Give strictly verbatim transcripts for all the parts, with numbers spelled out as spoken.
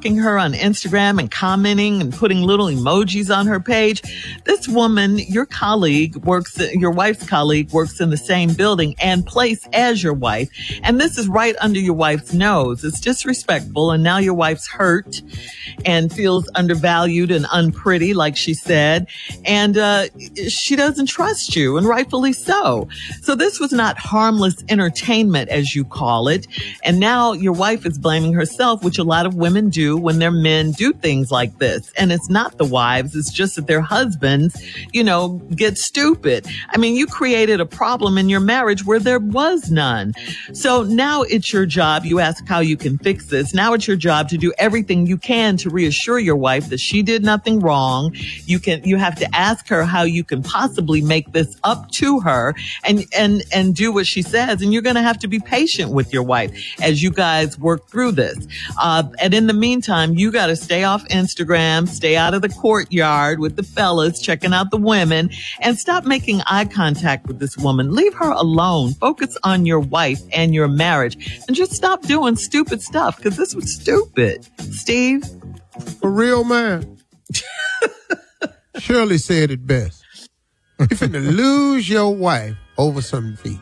stalking her on Instagram and commenting and putting little emojis on her page. This woman, your colleague, works, your wife's colleague, works in the same building and place as your wife. And this is right under your wife's nose. It's disrespectful. And now your wife's hurt and feels undervalued and unpretty, like she said. And uh, she doesn't trust you, and rightfully so. So this was not harmless entertainment, as you call it. And now your wife is blaming herself, which a lot of women do when their men do things like this. And it's not the wives. It's just that their husbands, you know, get stupid. I mean, you created a problem in your marriage where there was none. So now it's your job. You ask how you can fix this. Now it's your job to do everything you can to reassure your wife that she did nothing wrong. You can, you have to ask her how you can possibly make this up to her and, and, and do what she says. And you're going to have to be patient with your wife as you guys work through this. Uh, and in the meantime, you got to stay off Instagram, stay out of the courtyard with the fellas, checking out the women, and stop making eye contact with this woman. Leave her alone. Focus on your wife and your marriage, and just stop doing stupid stuff, because this was stupid. Steve? For real, man. Shirley said it best. You're finna lose your wife over some feet.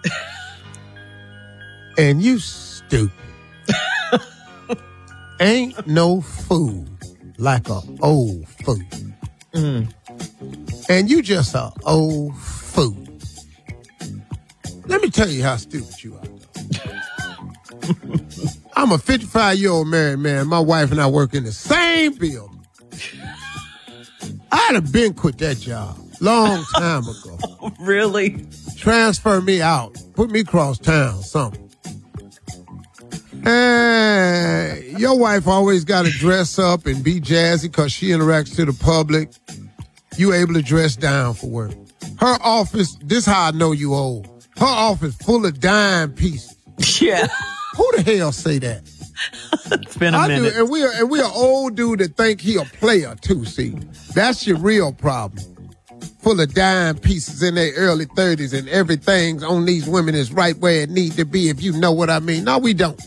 And you stupid. Ain't no fool like a old fool. Mm. And you just a old fool. Let me tell you how stupid you are. I'm a fifty-five-year-old married man. My wife and I work in the same building. I'd have been quit that job long time ago. Really? Transfer me out. Put me across town, something. And your wife always got to dress up and be jazzy because she interacts to the public. You able to dress down for work. Her office, this how I know you old. Her office full of dime pieces. Yeah. Who the hell say that? It's been a I minute. Do, and we're and we're an old dude that think he a player too, see. That's your real problem. Full of dime pieces in their early thirties and everything on these women is right where it need to be, if you know what I mean. No, we don't.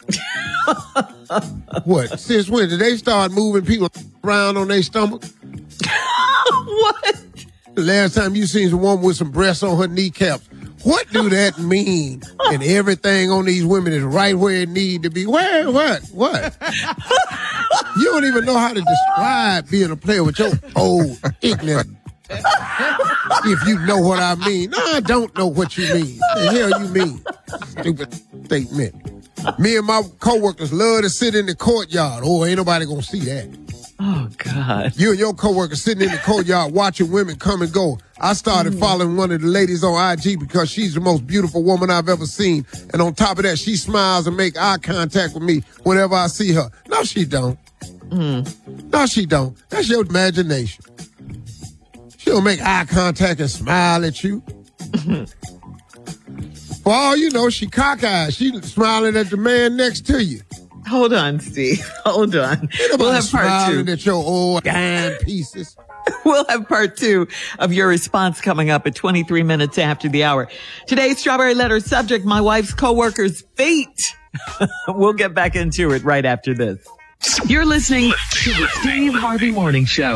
What? Since when did they start moving people around on their stomach? What? The last time you seen a woman with some breasts on her kneecaps, what do that mean? And everything on these women is right where it need to be. Where? What? What? You don't even know how to describe being a player with your old ignorant. If you know what I mean. No, I don't know what you mean. What the hell you mean? Stupid statement. Me and my coworkers love to sit in the courtyard. Oh, ain't nobody gonna see that. Oh, God. You and your coworkers sitting in the courtyard watching women come and go. I started mm. following one of the ladies on I G because she's the most beautiful woman I've ever seen. And on top of that, she smiles and make eye contact with me whenever I see her. No, she don't. Mm. No, she don't. That's your imagination. She'll make eye contact and smile at you. For all you know, she cockeyed. She smiling at the man next to you. Hold on, Steve. Hold on. We'll have part two. At your old dime pieces. We'll have part two of your response coming up at twenty-three minutes after the hour. Today's Strawberry Letter subject, my wife's coworker's feet. We'll get back into it right after this. You're listening to the Steve Harvey Morning Show.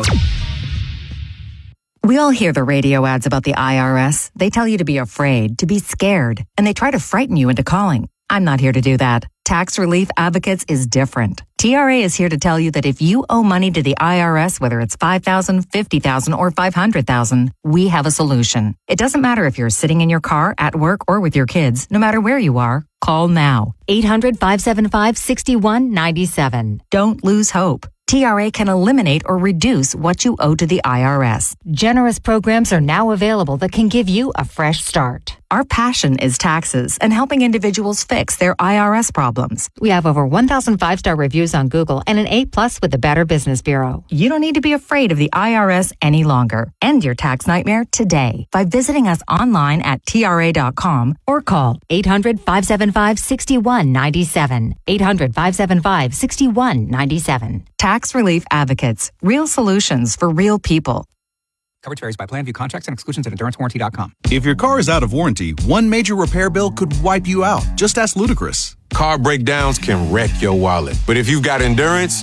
We all hear the radio ads about the I R S. They tell you to be afraid, to be scared, and they try to frighten you into calling. I'm not here to do that. Tax Relief Advocates is different. T R A is here to tell you that if you owe money to the I R S, whether it's five thousand dollars, fifty thousand dollars, or five hundred thousand dollars, we have a solution. It doesn't matter if you're sitting in your car, at work, or with your kids. No matter where you are, call now. eight hundred, five seven five, six one nine seven. Don't lose hope. T R A can eliminate or reduce what you owe to the I R S. Generous programs are now available that can give you a fresh start. Our passion is taxes and helping individuals fix their I R S problems. We have over one thousand five-star reviews on Google and an A plus with the Better Business Bureau. You don't need to be afraid of the I R S any longer. End your tax nightmare today by visiting us online at T R A dot com or call eight hundred, five seven five, six one nine seven. eight hundred, five seven five, six one nine seven. Tax Relief Advocates. Real solutions for real people. Coverage varies by plan. View contracts and exclusions at endurance warranty dot com. If your car is out of warranty, one major repair bill could wipe you out. Just ask Ludacris. Car breakdowns can wreck your wallet. But if you've got Endurance,